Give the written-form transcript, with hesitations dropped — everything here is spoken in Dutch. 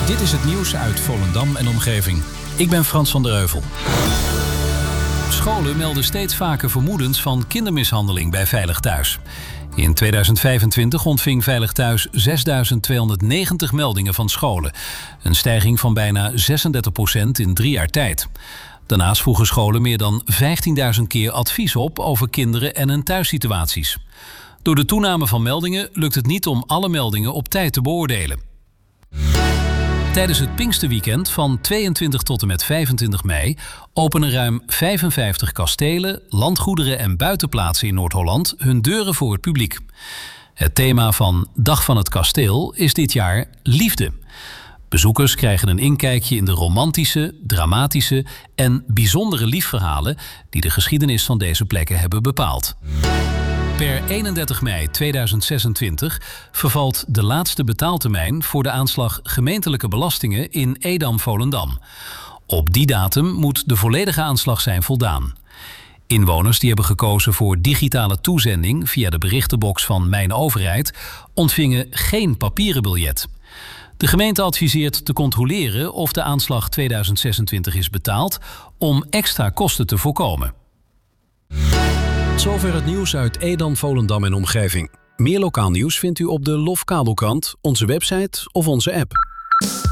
Dit is het nieuws uit Volendam en omgeving. Ik ben Frans van der Heuvel. Scholen melden steeds vaker vermoedens van kindermishandeling bij Veilig Thuis. In 2025 ontving Veilig Thuis 6.290 meldingen van scholen. Een stijging van bijna 36% in 3 jaar tijd. Daarnaast vroegen scholen meer dan 15.000 keer advies op over kinderen en hun thuissituaties. Door de toename van meldingen lukt het niet om alle meldingen op tijd te beoordelen. Tijdens het Pinksterweekend van 22 tot en met 25 mei openen ruim 55 kastelen, landgoederen en buitenplaatsen in Noord-Holland hun deuren voor het publiek. Het thema van Dag van het Kasteel is dit jaar liefde. Bezoekers krijgen een inkijkje in de romantische, dramatische en bijzondere liefverhalen die de geschiedenis van deze plekken hebben bepaald. Per 31 mei 2026 vervalt de laatste betaaltermijn voor de aanslag gemeentelijke belastingen in Edam-Volendam. Op die datum moet de volledige aanslag zijn voldaan. Inwoners die hebben gekozen voor digitale toezending via de berichtenbox van Mijn Overheid ontvingen geen papieren biljet. De gemeente adviseert te controleren of de aanslag 2026 is betaald om extra kosten te voorkomen. Tot zover het nieuws uit Edam, Volendam en omgeving. Meer lokaal nieuws vindt u op de LOF Kabelkrant, onze website of onze app.